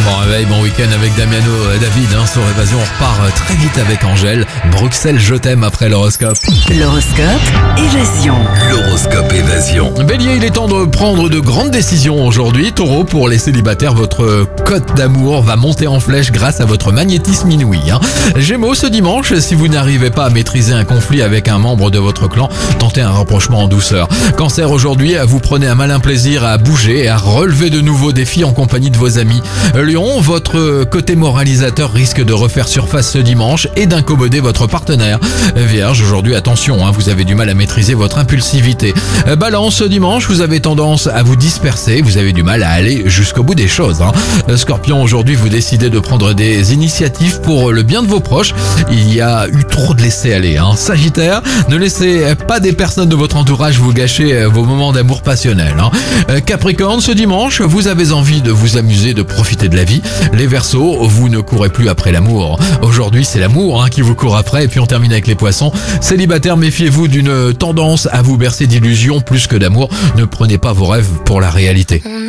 Bon réveil, bon week-end avec Damiano David sur Évasion. On repart très vite avec Angèle. Bruxelles, je t'aime après l'horoscope. L'horoscope Évasion. L'horoscope Évasion. Bélier, il est temps de prendre de grandes décisions aujourd'hui. Taureau, pour les célibataires, votre cote d'amour va monter en flèche grâce à votre magnétisme inouï. Gémeaux, ce dimanche, si vous n'arrivez pas à maîtriser un conflit avec un membre de votre clan, tentez un rapprochement en douceur. Cancer, aujourd'hui, vous prenez un malin plaisir à bouger et à relever de nouveaux défis en compagnie de vos amis. Lion, votre côté moralisateur risque de refaire surface ce dimanche et d'incommoder votre partenaire. Vierge, aujourd'hui, attention, vous avez du mal à maîtriser votre impulsivité. Balance, ce dimanche, vous avez tendance à vous disperser, vous avez du mal à aller jusqu'au bout des choses. Scorpion, aujourd'hui, vous décidez de prendre des initiatives pour le bien de vos proches. Il y a eu trop de laisser-aller. Sagittaire, ne laissez pas des personnes de votre entourage vous gâcher vos moments d'amour passionnel. Capricorne, ce dimanche, vous avez envie de vous amuser, de profiter de la vie. Les Verseaux, vous ne courez plus après l'amour. Aujourd'hui, c'est l'amour qui vous court après. Et puis on termine avec les Poissons. Célibataire, méfiez-vous d'une tendance à vous bercer d'illusions plus que d'amour. Ne prenez pas vos rêves pour la réalité.